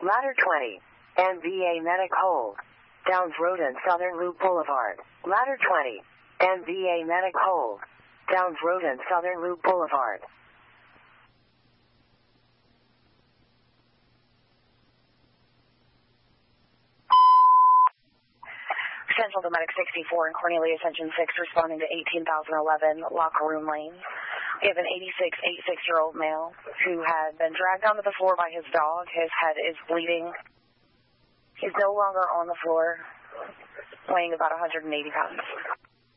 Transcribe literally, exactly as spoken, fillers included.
Ladder twenty. M V A Medic hold. Downs Road and Southern Loop Boulevard. Ladder twenty. M V A Medic hold. Downs Road and Southern Loop Boulevard. Central to Medic sixty-four and Cornelius Engine six responding to eighteen thousand eleven Locker Room Lane. We have an eighty-six, eighty-six-year-old male who had been dragged onto the floor by his dog. His head is bleeding. He's no longer on the floor, weighing about one hundred eighty pounds.